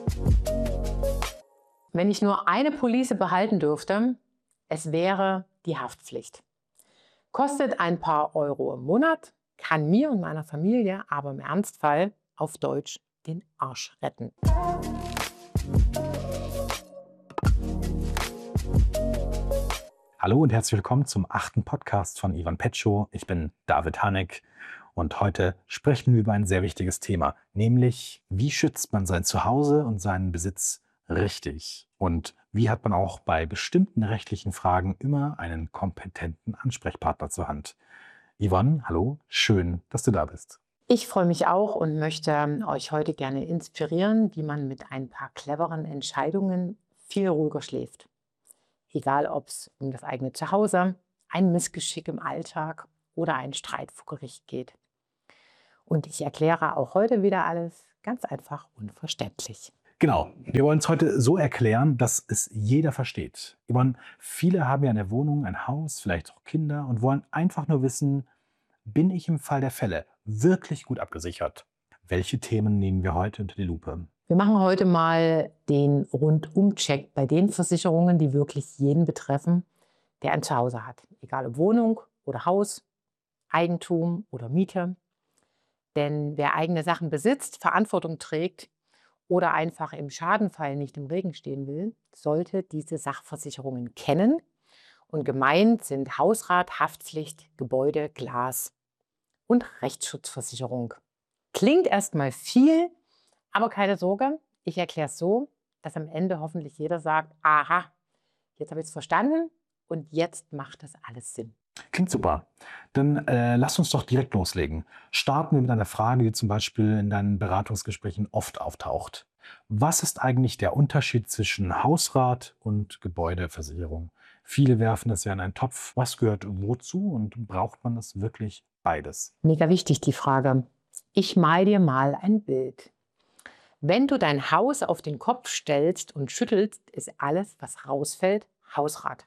Wenn ich nur eine Police behalten dürfte, es wäre die Haftpflicht. Kostet ein paar Euro im Monat, kann mir und meiner Familie aber im Ernstfall auf Deutsch den Arsch retten. Hallo und herzlich willkommen zum 8. Podcast von Ivan Petschow. Ich bin David Haneck und heute sprechen wir über ein sehr wichtiges Thema, nämlich wie schützt man sein Zuhause und seinen Besitz richtig? Und wie hat man auch bei bestimmten rechtlichen Fragen immer einen kompetenten Ansprechpartner zur Hand? Ivan, hallo, schön, dass du da bist. Ich freue mich auch und möchte euch heute gerne inspirieren, wie man mit ein paar cleveren Entscheidungen viel ruhiger schläft. Egal, ob es um das eigene Zuhause, ein Missgeschick im Alltag oder einen Streit vor Gericht geht. Und ich erkläre auch heute wieder alles ganz einfach und verständlich. Genau, wir wollen es heute so erklären, dass es jeder versteht. Ivan, viele haben ja eine Wohnung, ein Haus, vielleicht auch Kinder und wollen einfach nur wissen, bin ich im Fall der Fälle wirklich gut abgesichert? Welche Themen nehmen wir heute unter die Lupe? Wir machen heute mal den Rundum-Check bei den Versicherungen, die wirklich jeden betreffen, der ein Zuhause hat. Egal ob Wohnung oder Haus, Eigentum oder Miete. Denn wer eigene Sachen besitzt, Verantwortung trägt oder einfach im Schadenfall nicht im Regen stehen will, sollte diese Sachversicherungen kennen. Und gemeint sind Hausrat, Haftpflicht, Gebäude, Glas und Rechtsschutzversicherung. Klingt erstmal viel, aber keine Sorge, ich erkläre es so, dass am Ende hoffentlich jeder sagt, aha, jetzt habe ich es verstanden und jetzt macht das alles Sinn. Klingt super. Dann lass uns doch direkt loslegen. Starten wir mit einer Frage, die zum Beispiel in deinen Beratungsgesprächen oft auftaucht. Was ist eigentlich der Unterschied zwischen Hausrat und Gebäudeversicherung? Viele werfen das ja in einen Topf. Was gehört wozu und braucht man das wirklich beides? Mega wichtig die Frage. Ich mal dir mal ein Bild. Wenn du dein Haus auf den Kopf stellst und schüttelst, ist alles, was rausfällt, Hausrat.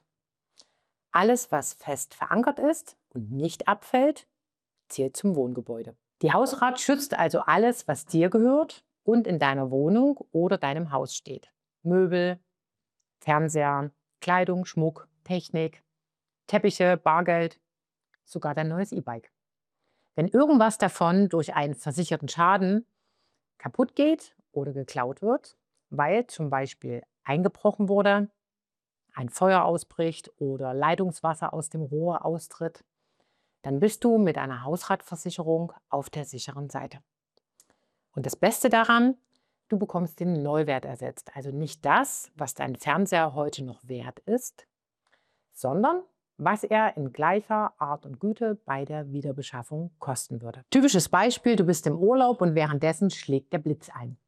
Alles, was fest verankert ist und nicht abfällt, zählt zum Wohngebäude. Die Hausrat schützt also alles, was dir gehört und in deiner Wohnung oder deinem Haus steht. Möbel, Fernseher, Kleidung, Schmuck, Technik, Teppiche, Bargeld, sogar dein neues E-Bike. Wenn irgendwas davon durch einen versicherten Schaden kaputt geht oder geklaut wird, weil zum Beispiel eingebrochen wurde, ein Feuer ausbricht oder Leitungswasser aus dem Rohr austritt, dann bist du mit einer Hausratversicherung auf der sicheren Seite. Und das Beste daran, du bekommst den Neuwert ersetzt. Also nicht das, was dein Fernseher heute noch wert ist, sondern was er in gleicher Art und Güte bei der Wiederbeschaffung kosten würde. Typisches Beispiel, du bist im Urlaub und währenddessen schlägt der Blitz ein.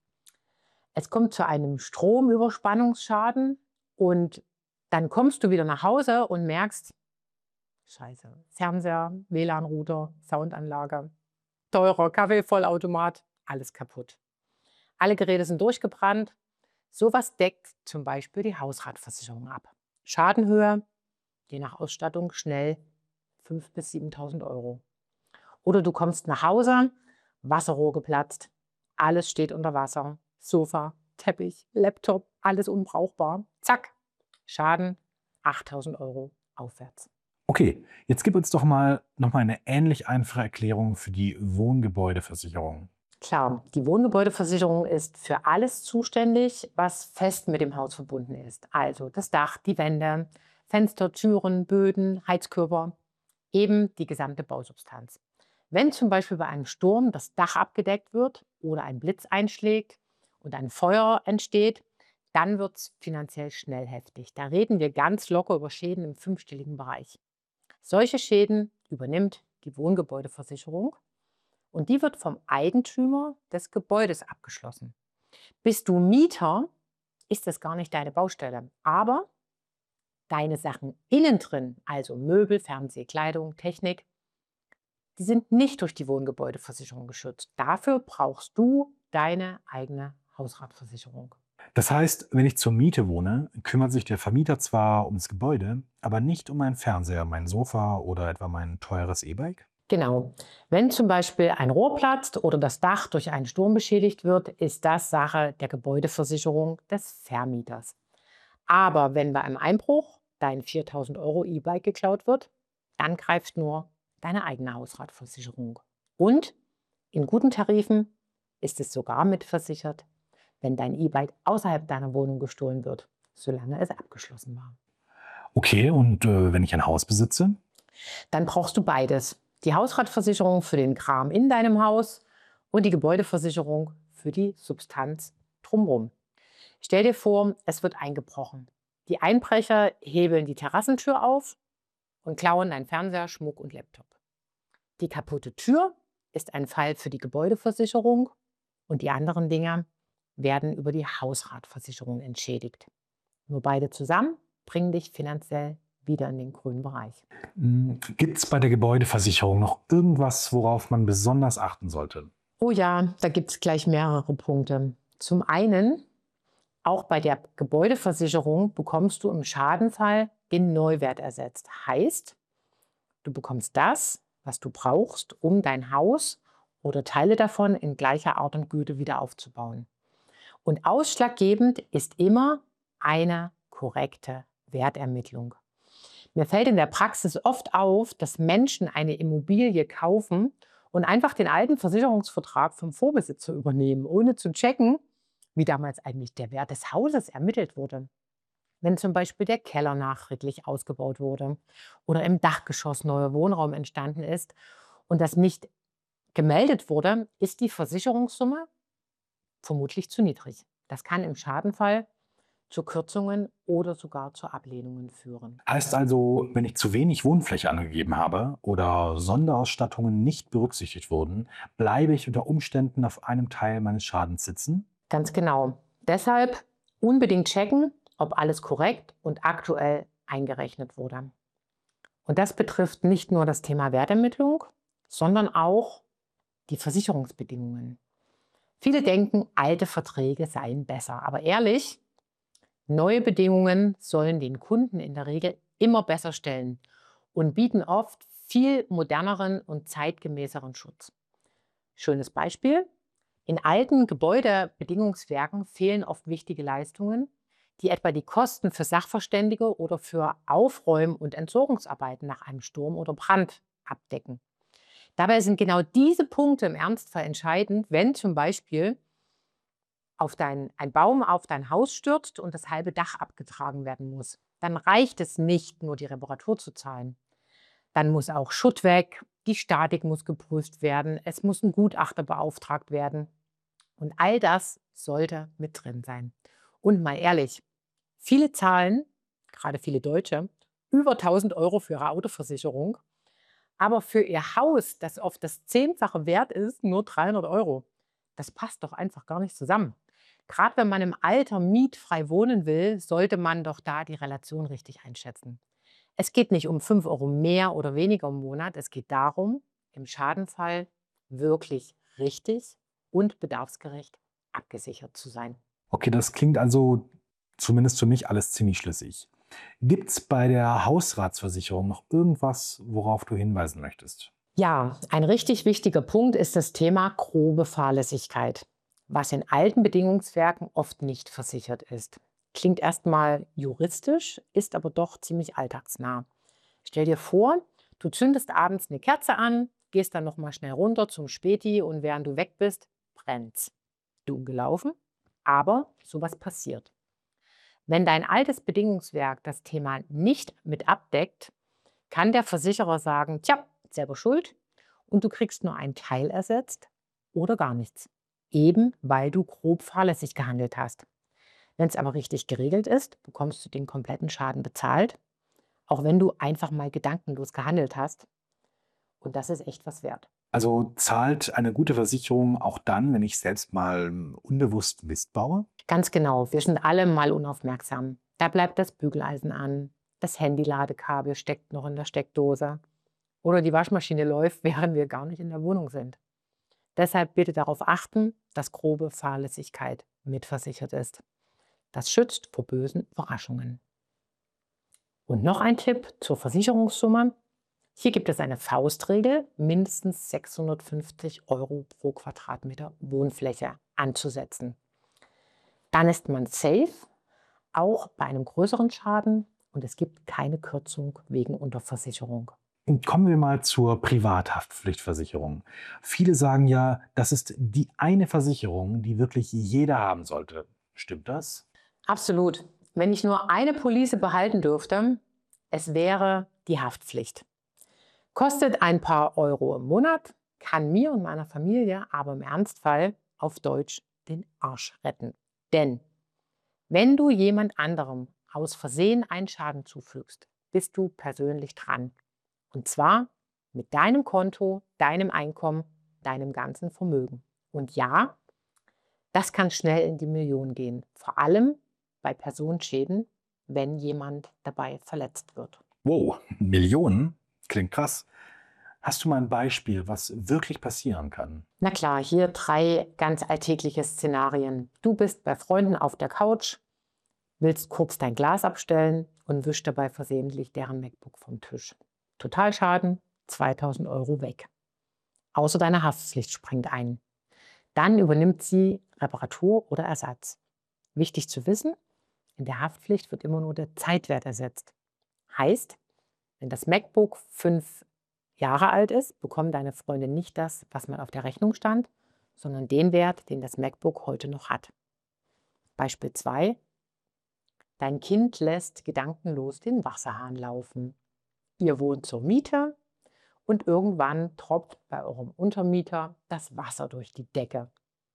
Es kommt zu einem Stromüberspannungsschaden und dann kommst du wieder nach Hause und merkst, Scheiße, Fernseher, WLAN-Router, Soundanlage, teurer Kaffeevollautomat, alles kaputt. Alle Geräte sind durchgebrannt. Sowas deckt zum Beispiel die Hausratversicherung ab. Schadenhöhe, je nach Ausstattung, schnell 5.000 bis 7.000 Euro. Oder du kommst nach Hause, Wasserrohr geplatzt, alles steht unter Wasser, Sofa, Teppich, Laptop, alles unbrauchbar. Zack, Schaden 8.000 Euro aufwärts. Okay, jetzt gib uns doch mal nochmal eine ähnlich einfache Erklärung für die Wohngebäudeversicherung. Klar, die Wohngebäudeversicherung ist für alles zuständig, was fest mit dem Haus verbunden ist. Also das Dach, die Wände, Fenster, Türen, Böden, Heizkörper, eben die gesamte Bausubstanz. Wenn zum Beispiel bei einem Sturm das Dach abgedeckt wird oder ein Blitz einschlägt und ein Feuer entsteht, dann wird es finanziell schnell heftig. Da reden wir ganz locker über Schäden im fünfstelligen Bereich. Solche Schäden übernimmt die Wohngebäudeversicherung und die wird vom Eigentümer des Gebäudes abgeschlossen. Bist du Mieter, ist das gar nicht deine Baustelle. Aber deine Sachen innen drin, also Möbel, Fernseh, Kleidung, Technik, die sind nicht durch die Wohngebäudeversicherung geschützt. Dafür brauchst du deine eigene Hausratversicherung. Das heißt, wenn ich zur Miete wohne, kümmert sich der Vermieter zwar ums Gebäude, aber nicht um meinen Fernseher, mein Sofa oder etwa mein teures E-Bike? Genau. Wenn zum Beispiel ein Rohr platzt oder das Dach durch einen Sturm beschädigt wird, ist das Sache der Gebäudeversicherung des Vermieters. Aber wenn bei einem Einbruch dein 4.000 € E-Bike geklaut wird, dann greift nur deine eigene Hausratversicherung. Und in guten Tarifen ist es sogar mitversichert, wenn dein E-Bike außerhalb deiner Wohnung gestohlen wird, solange es abgeschlossen war. Okay, und wenn ich ein Haus besitze? Dann brauchst du beides. Die Hausratversicherung für den Kram in deinem Haus und die Gebäudeversicherung für die Substanz drumherum. Stell dir vor, es wird eingebrochen. Die Einbrecher hebeln die Terrassentür auf und klauen dein Fernseher, Schmuck und Laptop. Die kaputte Tür ist ein Fall für die Gebäudeversicherung und die anderen Dinger werden über die Hausratversicherung entschädigt. Nur beide zusammen bringen dich finanziell wieder in den grünen Bereich. Gibt es bei der Gebäudeversicherung noch irgendwas, worauf man besonders achten sollte? Oh ja, da gibt es gleich mehrere Punkte. Zum einen, auch bei der Gebäudeversicherung bekommst du im Schadenfall den Neuwert ersetzt. Heißt, du bekommst das, was du brauchst, um dein Haus oder Teile davon in gleicher Art und Güte wieder aufzubauen. Und ausschlaggebend ist immer eine korrekte Wertermittlung. Mir fällt in der Praxis oft auf, dass Menschen eine Immobilie kaufen und einfach den alten Versicherungsvertrag vom Vorbesitzer übernehmen, ohne zu checken, wie damals eigentlich der Wert des Hauses ermittelt wurde. Wenn zum Beispiel der Keller nachträglich ausgebaut wurde oder im Dachgeschoss neuer Wohnraum entstanden ist und das nicht gemeldet wurde, ist die Versicherungssumme vermutlich zu niedrig. Das kann im Schadenfall zu Kürzungen oder sogar zu Ablehnungen führen. Heißt also, wenn ich zu wenig Wohnfläche angegeben habe oder Sonderausstattungen nicht berücksichtigt wurden, bleibe ich unter Umständen auf einem Teil meines Schadens sitzen? Ganz genau. Deshalb unbedingt checken, ob alles korrekt und aktuell eingerechnet wurde. Und das betrifft nicht nur das Thema Wertermittlung, sondern auch die Versicherungsbedingungen. Viele denken, alte Verträge seien besser. Aber ehrlich, neue Bedingungen sollen den Kunden in der Regel immer besser stellen und bieten oft viel moderneren und zeitgemäßeren Schutz. Schönes Beispiel. In alten Gebäudebedingungswerken fehlen oft wichtige Leistungen, die etwa die Kosten für Sachverständige oder für Aufräum- und Entsorgungsarbeiten nach einem Sturm oder Brand abdecken. Dabei sind genau diese Punkte im Ernstfall entscheidend, wenn zum Beispiel ein Baum auf dein Haus stürzt und das halbe Dach abgetragen werden muss. Dann reicht es nicht, nur die Reparatur zu zahlen. Dann muss auch Schutt weg, die Statik muss geprüft werden, es muss ein Gutachter beauftragt werden. Und all das sollte mit drin sein. Und mal ehrlich, viele zahlen, gerade viele Deutsche, über 1.000 € für ihre Autoversicherung, aber für ihr Haus, das oft das 10-fache wert ist, nur 300 €. Das passt doch einfach gar nicht zusammen. Gerade wenn man im Alter mietfrei wohnen will, sollte man doch da die Relation richtig einschätzen. Es geht nicht um 5 € mehr oder weniger im Monat. Es geht darum, im Schadenfall wirklich richtig und bedarfsgerecht abgesichert zu sein. Okay, das klingt also zumindest für mich alles ziemlich schlüssig. Gibt es bei der Hausratsversicherung noch irgendwas, worauf du hinweisen möchtest? Ja, ein richtig wichtiger Punkt ist das Thema grobe Fahrlässigkeit, was in alten Bedingungswerken oft nicht versichert ist. Klingt erstmal juristisch, ist aber doch ziemlich alltagsnah. Stell dir vor, du zündest abends eine Kerze an, gehst dann noch mal schnell runter zum Späti und während du weg bist, brennt's. Dumm gelaufen, aber sowas passiert. Wenn dein altes Bedingungswerk das Thema nicht mit abdeckt, kann der Versicherer sagen, tja, selber schuld und du kriegst nur einen Teil ersetzt oder gar nichts. Eben weil du grob fahrlässig gehandelt hast. Wenn es aber richtig geregelt ist, bekommst du den kompletten Schaden bezahlt, auch wenn du einfach mal gedankenlos gehandelt hast. Und das ist echt was wert. Also zahlt eine gute Versicherung auch dann, wenn ich selbst mal unbewusst Mist baue? Ganz genau, wir sind alle mal unaufmerksam. Da bleibt das Bügeleisen an, das Handyladekabel steckt noch in der Steckdose oder die Waschmaschine läuft, während wir gar nicht in der Wohnung sind. Deshalb bitte darauf achten, dass grobe Fahrlässigkeit mitversichert ist. Das schützt vor bösen Überraschungen. Und noch ein Tipp zur Versicherungssumme. Hier gibt es eine Faustregel, mindestens 650 € pro Quadratmeter Wohnfläche anzusetzen. Dann ist man safe, auch bei einem größeren Schaden, und es gibt keine Kürzung wegen Unterversicherung. Und kommen wir mal zur Privathaftpflichtversicherung. Viele sagen ja, das ist die eine Versicherung, die wirklich jeder haben sollte. Stimmt das? Absolut. Wenn ich nur eine Police behalten dürfte, es wäre die Haftpflicht. Kostet ein paar Euro im Monat, kann mir und meiner Familie aber im Ernstfall auf Deutsch den Arsch retten. Denn wenn du jemand anderem aus Versehen einen Schaden zufügst, bist du persönlich dran. Und zwar mit deinem Konto, deinem Einkommen, deinem ganzen Vermögen. Und ja, das kann schnell in die Millionen gehen. Vor allem bei Personenschäden, wenn jemand dabei verletzt wird. Wow, Millionen? Klingt krass. Hast du mal ein Beispiel, was wirklich passieren kann? Na klar, hier 3 ganz alltägliche Szenarien. Du bist bei Freunden auf der Couch, willst kurz dein Glas abstellen und wischst dabei versehentlich deren MacBook vom Tisch. Totalschaden, 2.000 € weg. Außer deine Haftpflicht springt ein. Dann übernimmt sie Reparatur oder Ersatz. Wichtig zu wissen, in der Haftpflicht wird immer nur der Zeitwert ersetzt. Heißt, wenn das MacBook 5 Jahre alt ist, bekommen deine Freunde nicht das, was mal auf der Rechnung stand, sondern den Wert, den das MacBook heute noch hat. Beispiel 2. Dein Kind lässt gedankenlos den Wasserhahn laufen. Ihr wohnt zur Miete und irgendwann tropft bei eurem Untermieter das Wasser durch die Decke.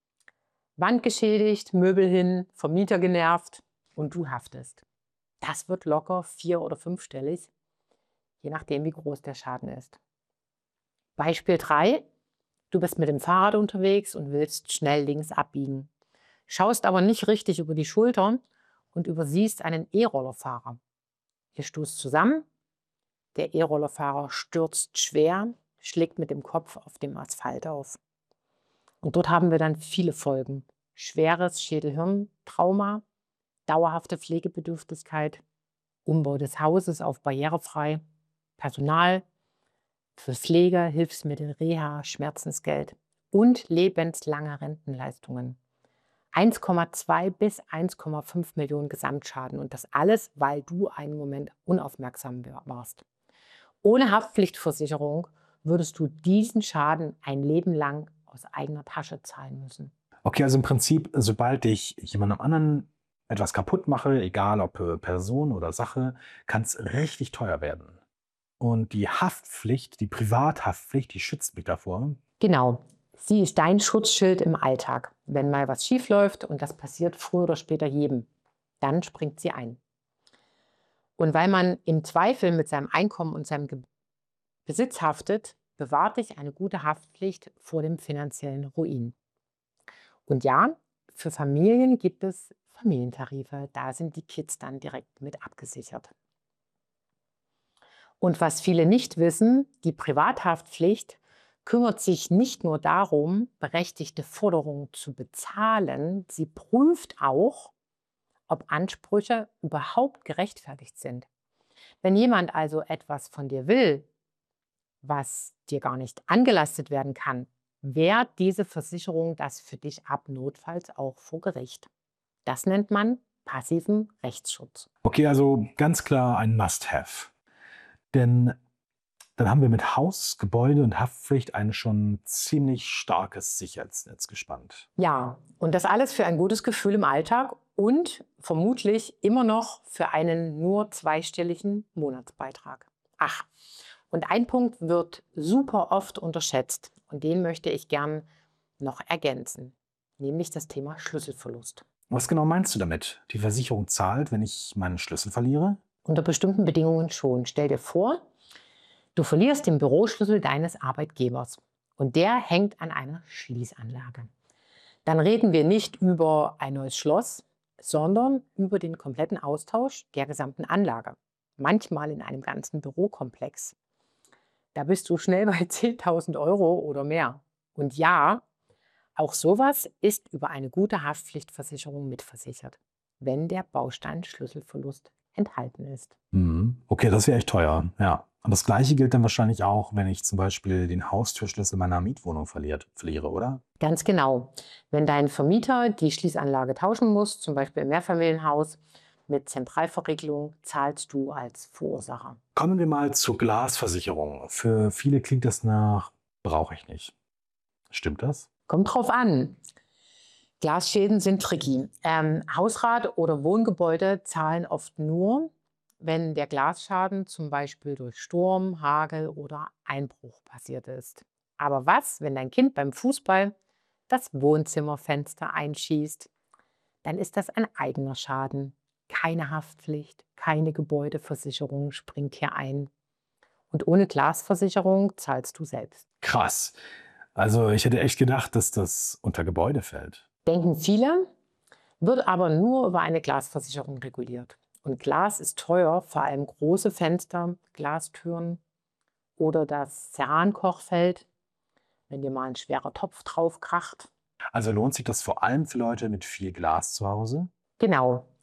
Wand geschädigt, Möbel hin, Vermieter genervt und du haftest. Das wird locker 4- oder 5-stellig, je nachdem, wie groß der Schaden ist. Beispiel 3. Du bist mit dem Fahrrad unterwegs und willst schnell links abbiegen. Schaust aber nicht richtig über die Schultern und übersiehst einen E-Rollerfahrer. Ihr stoßt zusammen, der E-Rollerfahrer stürzt schwer, schlägt mit dem Kopf auf dem Asphalt auf. Und dort haben wir dann viele Folgen. Schweres Schädel-Hirn-Trauma, dauerhafte Pflegebedürftigkeit, Umbau des Hauses auf barrierefrei, Personal für Pflege, Hilfsmittel, Reha, Schmerzensgeld und lebenslange Rentenleistungen. 1,2 bis 1,5 Millionen Gesamtschaden, und das alles, weil du einen Moment unaufmerksam warst. Ohne Haftpflichtversicherung würdest du diesen Schaden ein Leben lang aus eigener Tasche zahlen müssen. Okay, also im Prinzip, sobald ich jemandem anderen etwas kaputt mache, egal ob Person oder Sache, kann es richtig teuer werden. Und die Haftpflicht, die Privathaftpflicht, die schützt mich davor. Genau, sie ist dein Schutzschild im Alltag. Wenn mal was schief läuft, und das passiert früher oder später jedem, dann springt sie ein. Und weil man im Zweifel mit seinem Einkommen und seinem Besitz haftet, bewahrt dich eine gute Haftpflicht vor dem finanziellen Ruin. Und ja, für Familien gibt es Familientarife. Da sind die Kids dann direkt mit abgesichert. Und was viele nicht wissen, die Privathaftpflicht kümmert sich nicht nur darum, berechtigte Forderungen zu bezahlen, sie prüft auch, ob Ansprüche überhaupt gerechtfertigt sind. Wenn jemand also etwas von dir will, was dir gar nicht angelastet werden kann, wehrt diese Versicherung das für dich ab, notfalls auch vor Gericht. Das nennt man passiven Rechtsschutz. Okay, also ganz klar ein Must-Have. Denn dann haben wir mit Haus, Gebäude und Haftpflicht ein schon ziemlich starkes Sicherheitsnetz gespannt. Ja, und das alles für ein gutes Gefühl im Alltag und vermutlich immer noch für einen nur 2-stelligen Monatsbeitrag. Ach, und ein Punkt wird super oft unterschätzt und den möchte ich gern noch ergänzen, nämlich das Thema Schlüsselverlust. Was genau meinst du damit? Die Versicherung zahlt, wenn ich meinen Schlüssel verliere? Unter bestimmten Bedingungen schon. Stell dir vor, du verlierst den Büroschlüssel deines Arbeitgebers und der hängt an einer Schließanlage. Dann reden wir nicht über ein neues Schloss, sondern über den kompletten Austausch der gesamten Anlage. Manchmal in einem ganzen Bürokomplex. Da bist du schnell bei 10.000 € oder mehr. Und ja, auch sowas ist über eine gute Haftpflichtversicherung mitversichert, wenn der Baustein Schlüsselverlust enthalten ist. Okay, das wäre echt teuer, ja. Und das Gleiche gilt dann wahrscheinlich auch, wenn ich zum Beispiel den Haustürschlüssel meiner Mietwohnung verliere, oder? Ganz genau. Wenn dein Vermieter die Schließanlage tauschen muss, zum Beispiel im Mehrfamilienhaus mit Zentralverriegelung, zahlst du als Verursacher. Kommen wir mal zur Glasversicherung. Für viele klingt das nach, brauche ich nicht. Stimmt das? Kommt drauf an. Glasschäden sind tricky. Hausrat oder Wohngebäude zahlen oft nur, wenn der Glasschaden zum Beispiel durch Sturm, Hagel oder Einbruch passiert ist. Aber was, wenn dein Kind beim Fußball das Wohnzimmerfenster einschießt? Dann ist das ein eigener Schaden. Keine Haftpflicht, keine Gebäudeversicherung springt hier ein. Und ohne Glasversicherung zahlst du selbst. Krass. Also ich hätte echt gedacht, dass das unter Gebäude fällt. Denken viele, wird aber nur über eine Glasversicherung reguliert. Und Glas ist teuer, vor allem große Fenster, Glastüren oder das Cerankochfeld, wenn dir mal ein schwerer Topf drauf kracht. Also lohnt sich das vor allem für Leute mit viel Glas zu Hause? Genau,